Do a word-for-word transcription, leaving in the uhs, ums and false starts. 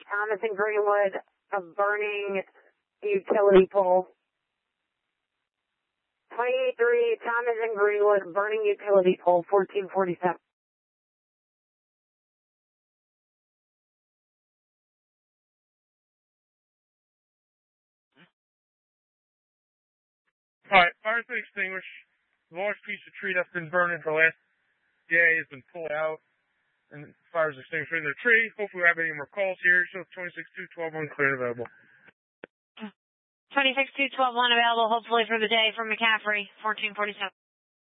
Thomas and Greenwood, a burning utility pole. twenty-three, Thomas and Greenwood, burning utility pole, fourteen forty-seven. Alright, fire's been extinguished. The large piece of tree that's been burning for the last day has been pulled out. And the fire's extinguished in the tree. Hopefully we have any more calls here. So twenty-six two twelve one clear and available. twenty-six two twelve one available, hopefully for the day from McCaffrey, fourteen forty-seven.